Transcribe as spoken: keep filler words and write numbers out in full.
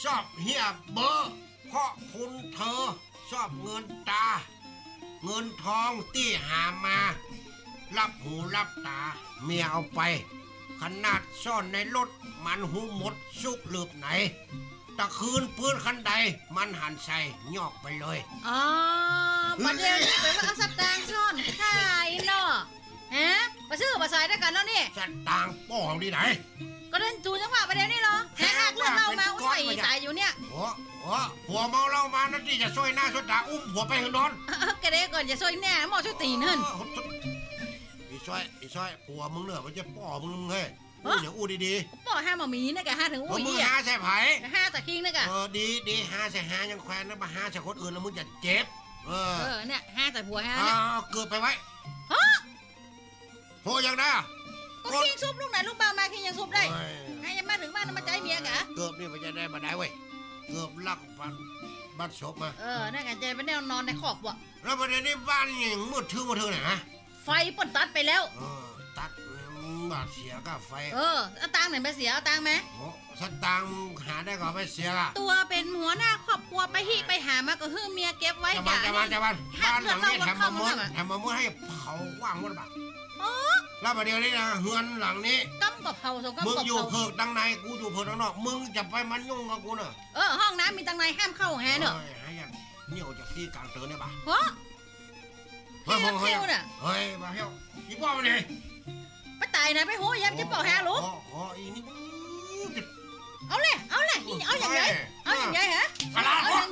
ชอบเฮียเบอร์เพราะคุณเธอชอบเงินตาเงินทองที่หามารับหูรับตาเมียเอาไปขนาดซ่อนในรถมันหูหมดสุกหลืบไหนตะคืนปืนคันใดมันหันใส่ยอกไปเลยอ๋อประเดี๋ยวนี้เป็นว่าเอาสตางค์ซ่อนขายเนาะฮะมาซื้อมาใส่ด้วยกันแล้วนี่สตางค์ป้องที่ไหนก็เล่นจูจังหวะประเดี๋ยวนี้เหรอแหกเรื่องเรามาอุ้ยตายอยู่เนี่ยโอ้โหผัวเมาเรามานั่นที่จะช่วยหน้าช่วยตาอุ้มผัวไปข้างนอนกระเดก่อนจะช่วยแน่หมอช่วยตีนั่นอีช่วยอีช่วยผัวมึงเนี่ยมันจะป้อมึงเฮ้ยเดี๋ยวอู้ดีๆป้อห้ามามีนะแกห้าถึงอู้มึงห้าใส่ไผ่ห้าแต่คิงนะแกเออดีดีห้าใส่ห้ายังแควนแล้วมาห้าใส่คนอื่นแล้วมึงจะเจ็บเออเออเนี่ยห้าใส่ผัวห้าเนี่ยเกิดไปไว้ฮะโหยังได้ก็คิงซุปลูกไหนลูกบ้ามาคิงยังซุปได้ให้ยังมาถึงบ้านมาใจเมียกะเกิดนี่มันจะได้มาได้เว้ยเกิดลักฟันบ้านศพมาเออนั่นกันใจเป็นแนวนอนในขอบวะแล้วประเดี๋ยวนี้บ้านยังมืดทึ่งมาทึ่งไหนฮะไฟปนตัดไปแล้วเออตัดบาดเสียก็ไฟเออเอาตังค์ไหนไปเสียเอาตังค์ไหมโอ้สตางค์หาได้ก็ไปเสียละตัวเป็นหัวหน้าครอบครัวไปฮิไปหามาก็ฮื้อเมียเก็บไว้จะมาจะมาจะมาบ้านหลังนี้ทำมาเมื่อทำมาเมื่อให้เผาว่างหมดปะโอ้แล้วประเดี๋ยวนี้นะเฮือนหลังนี้กำกับเผาสงกำกับมึงอยู่เพิกดังในกูอยู่เพิกดังนอกมึงจะไปมันยุ่งกับกูเนอะเออห้องน้ำมีตังในห้ามเข้าแฮเนอะหาอย่างเหนียวจากที่กลางเตือนเนี่ยปะเฮ้ยเฮ้ยเฮ้ยเฮ้ยมาเฮ้ยอีป้อมันเลยไปตายนะไปหัวยับจะปอกแฮลูกอ๋ออีนี่เอาเลยเอาเลยเอาอย่างไรเอาอย่างไรฮะอะไร